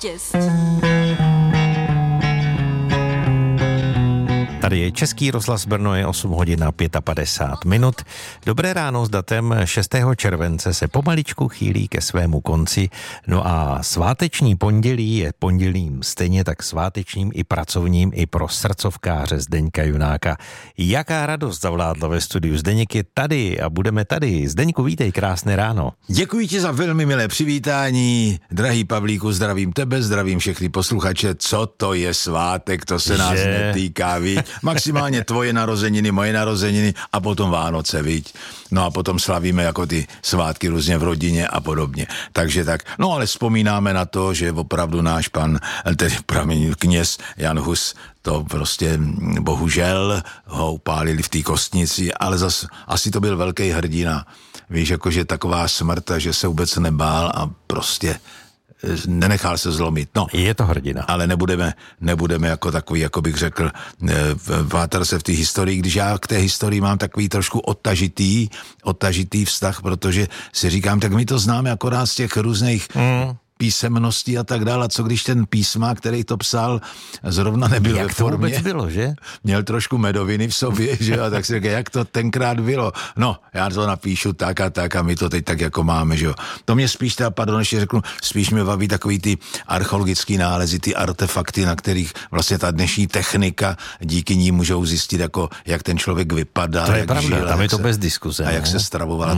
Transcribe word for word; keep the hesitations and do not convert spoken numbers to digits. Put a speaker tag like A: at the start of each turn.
A: Štěst.
B: Tady je Český rozhlas Brno, je osm hodin a padesát pět minut. Dobré ráno s datem šestého července se pomaličku chýlí ke svému konci. No a sváteční pondělí je pondělím stejně tak svátečním i pracovním i pro srdcovkáře Zdeňka Junáka. Jaká radost zavládla ve studiu. Zdeněk je tady a budeme tady. Zdeňku, vítej, krásné ráno.
C: Děkuji ti za velmi milé přivítání. Drahý Pavlíku, zdravím tebe, zdravím všechny posluchače. Co to je svátek, to se nás
B: Že?
C: netýká, viď? Maximálně tvoje narozeniny, moje narozeniny a potom Vánoce, viď? No a potom slavíme jako ty svátky různě v rodině a podobně. Takže tak, no ale vzpomínáme na to, že opravdu náš pan, tedy pramen kněz Jan Hus, to prostě bohužel ho upálili v té kostnici, ale zas asi to byl velký hrdina. Víš, jakože taková smrt, že se vůbec nebál a prostě nenechal se zlomit. No,
B: je to hrdina.
C: Ale nebudeme, nebudeme jako takový, jako bych řekl, vátar se v té historii, když já k té historii mám takový trošku odtažitý, odtažitý vztah, protože si říkám, tak my to známe akorát z těch různých mm. písemností a tak dále. A co když ten písma, který to psal, zrovna nebyl
B: jak
C: ve formě.
B: Jak to vůbec bylo, že?
C: Měl trošku medoviny v sobě, že jo, tak si říká, jak to tenkrát bylo. No, já to napíšu tak a tak a my to teď tak jako máme, že jo. To mě spíš, teda, pardon, ještě řeknu, spíš mě baví takový ty archeologický nálezy, ty artefakty, na kterých vlastně ta dnešní technika, díky ní můžou zjistit, jako jak ten člověk vypadá.
B: To je
C: jak
B: pravda,
C: žil,
B: tam je
C: jak
B: to
C: se,
B: bez diskuze.
C: A jak
B: no?
C: se stravoval a